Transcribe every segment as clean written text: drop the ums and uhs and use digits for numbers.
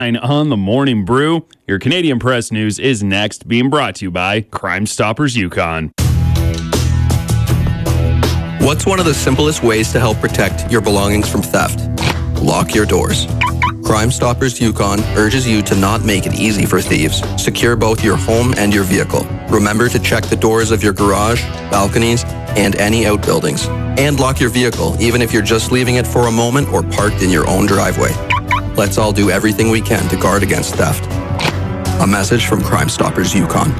On the Morning Brew. Your Canadian Press News is next, being brought to you by Crime Stoppers Yukon. What's one of the simplest ways to help protect your belongings from theft? Lock your doors. Crime Stoppers Yukon urges you to not make it easy for thieves. Secure both your home and your vehicle. Remember to check the doors of your garage, balconies, and any outbuildings. And lock your vehicle, even if you're just leaving it for a moment or parked in your own driveway. Let's all do everything we can to guard against theft. A message from Crime Stoppers Yukon.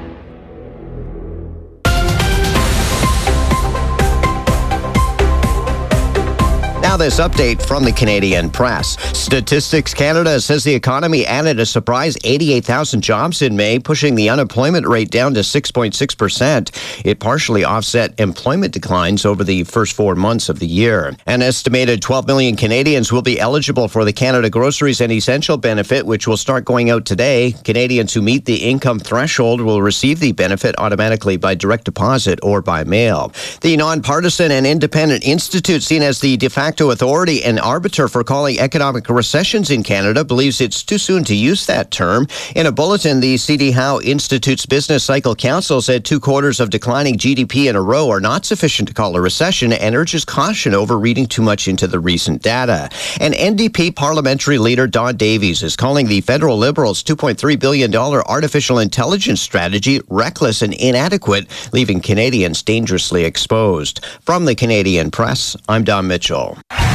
Now this update from the Canadian Press. Statistics Canada says the economy added a surprise 88,000 jobs in May, pushing the unemployment rate down to 6.6%. It partially offset employment declines over the first 4 months of the year. An estimated 12 million Canadians will be eligible for the Canada Groceries and Essential benefit, which will start going out today. Canadians who meet the income threshold will receive the benefit automatically by direct deposit or by mail. The nonpartisan and independent institute, seen as the de facto authority and arbiter for calling economic recessions in Canada, believes it's too soon to use that term. In a bulletin, the C.D. Howe Institute's Business Cycle Council said 2 quarters of declining GDP in a row are not sufficient to call a recession and urges caution over reading too much into the recent data. And NDP parliamentary leader Don Davies is calling the federal Liberals' $2.3 billion artificial intelligence strategy reckless and inadequate, leaving Canadians dangerously exposed. From the Canadian Press, I'm Don Mitchell.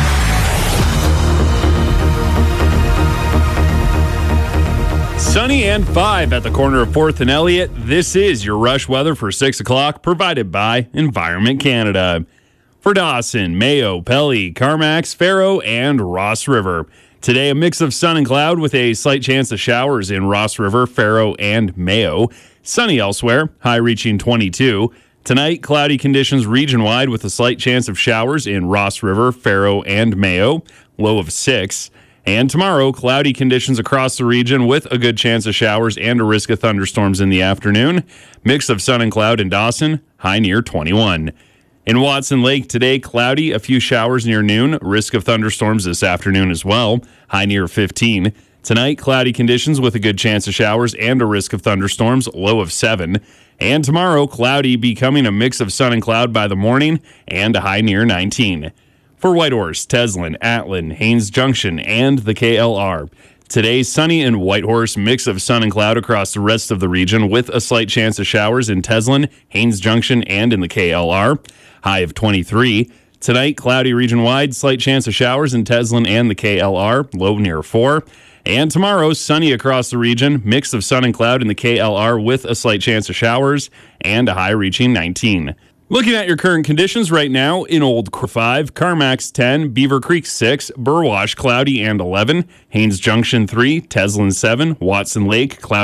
Sunny and 5 at the corner of 4th and Elliott. This is your rush weather for 6 o'clock, provided by Environment Canada. For Dawson, Mayo, Pelly, Carmacks, Faro, and Ross River. Today, a mix of sun and cloud with a slight chance of showers in Ross River, Faro, and Mayo. Sunny elsewhere, high reaching 22. Tonight, cloudy conditions region-wide with a slight chance of showers in Ross River, Faro, and Mayo, low of 6. And tomorrow, cloudy conditions across the region with a good chance of showers and a risk of thunderstorms in the afternoon. Mix of sun and cloud in Dawson, high near 21. In Watson Lake today, cloudy, a few showers near noon, risk of thunderstorms this afternoon as well, high near 15. Tonight, cloudy conditions with a good chance of showers and a risk of thunderstorms, low of 7. And tomorrow, cloudy, becoming a mix of sun and cloud by the morning, and a high near 19. For Whitehorse, Teslin, Atlin, Haines Junction, and the KLR. Today, sunny in Whitehorse, mix of sun and cloud across the rest of the region with a slight chance of showers in Teslin, Haines Junction, and in the KLR. High of 23. Tonight, cloudy region-wide, slight chance of showers in Teslin and the KLR, low near 4. And tomorrow, sunny across the region, mix of sun and cloud in the KLR with a slight chance of showers, and a high reaching 19. Looking at your current conditions right now, in Old 5, Carmacks 10, Beaver Creek 6, Burwash cloudy and 11, Haines Junction 3, Teslin 7, Watson Lake cloudy